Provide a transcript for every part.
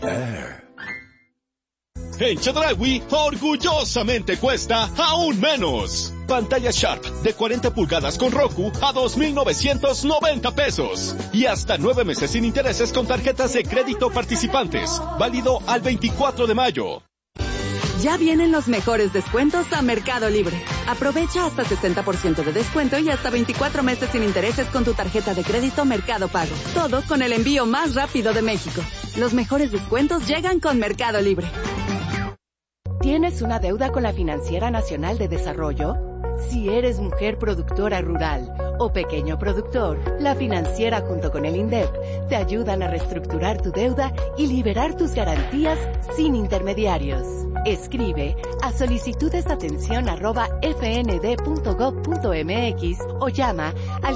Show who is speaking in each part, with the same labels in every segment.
Speaker 1: En Chedraui, orgullosamente cuesta aún menos. Pantalla Sharp de 40 pulgadas con Roku a 2,990 pesos. Y hasta 9 meses sin intereses con tarjetas de crédito participantes. Válido al 24 de mayo.
Speaker 2: Ya vienen los mejores descuentos a Mercado Libre. Aprovecha hasta 60% de descuento y hasta 24 meses sin intereses con tu tarjeta de crédito Mercado Pago. Todo con el envío más rápido de México. Los mejores descuentos llegan con Mercado Libre.
Speaker 3: ¿Tienes una deuda con la Financiera Nacional de Desarrollo? Si eres mujer productora rural o pequeño productor, la Financiera junto con el INDEP te ayudan a reestructurar tu deuda y liberar tus garantías sin intermediarios. Escribe a solicitudesatención@fnd.gov.mx o llama al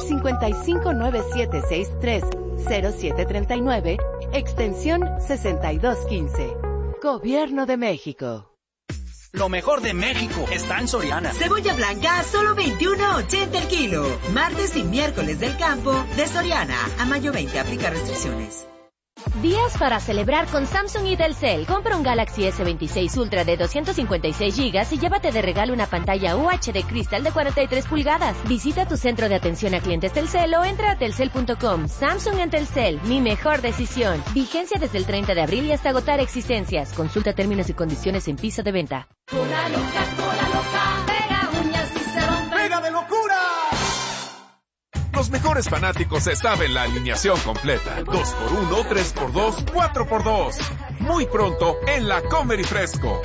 Speaker 3: 5597630739, extensión 6215. Gobierno de México.
Speaker 4: Lo mejor de México está en Soriana.
Speaker 5: Cebolla blanca a solo $21.80 el kilo. Martes y miércoles del campo de Soriana. A mayo 20 aplica restricciones.
Speaker 6: Días para celebrar con Samsung y Telcel. Compra un Galaxy S26 Ultra de 256 GB y llévate de regalo una pantalla UHD Crystal de 43 pulgadas. Visita tu centro de atención a clientes Telcel o entra a telcel.com. Samsung en Telcel, mi mejor decisión. Vigencia desde el 30 de abril y hasta agotar existencias. Consulta términos y condiciones en piso de venta.
Speaker 7: Cola loca, pega uñas y se rompe.
Speaker 8: ¡Pega de locura! Los mejores fanáticos se saben la alineación completa. 2x1, 3x2, 4x2. Muy pronto en la Comer y Fresco.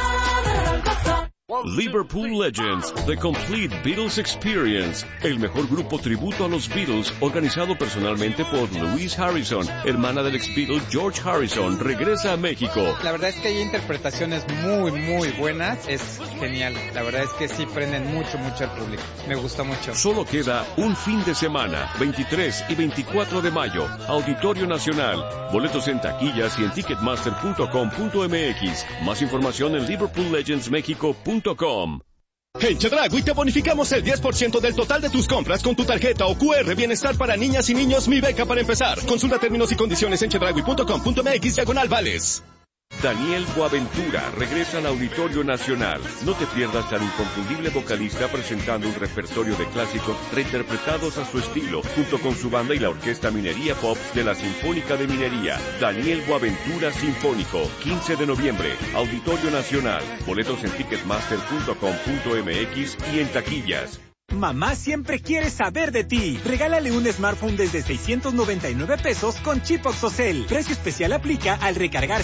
Speaker 9: Liverpool Legends, The Complete Beatles Experience, el mejor grupo tributo a los Beatles, organizado personalmente por Louise Harrison, hermana del ex Beatle George Harrison, regresa a México.
Speaker 10: La verdad es que hay interpretaciones muy buenas, es genial, la verdad es que sí prenden mucho al público, me gusta mucho.
Speaker 9: Solo queda un fin de semana, 23 y 24 de mayo, Auditorio Nacional, boletos en taquillas y en ticketmaster.com.mx, más información en liverpoollegendsmexico.com.
Speaker 1: En Chedraui te bonificamos el 10% del total de tus compras con tu tarjeta o QR Bienestar para niñas y niños Mi Beca para empezar. Consulta términos y condiciones en chedraui.com.mx/vales.
Speaker 9: Daniel Boaventura regresa al Auditorio Nacional. No te pierdas al inconfundible vocalista presentando un repertorio de clásicos reinterpretados a su estilo, junto con su banda y la Orquesta Minería Pop de la Sinfónica de Minería. Daniel Boaventura Sinfónico, 15 de noviembre, Auditorio Nacional. Boletos en ticketmaster.com.mx y en taquillas.
Speaker 11: Mamá siempre quiere saber de ti. Regálale un smartphone desde 699 pesos con chip OXXOCEL. Precio especial aplica al recargar